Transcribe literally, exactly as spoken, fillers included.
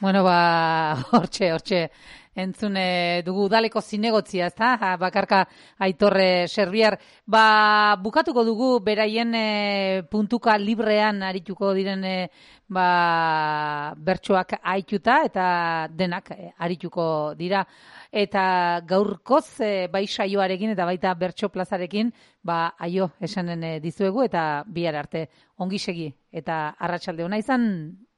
Bueno, ba, hortxe, hortxe, entzune dugu udaleko zinegotzia, ezta? Bakarka Aitorre Serbiar. Ba, bukatuko dugu beraien e, puntuka librean arituko diren e, ba, bertsoak aituta eta denak e, arituko dira. Eta gaurkoz e, bai saioarekin eta baita bertso plazarekin, ba, aio esanen e, dizuegu eta bihar arte ongi segi eta arratsalde ona izan.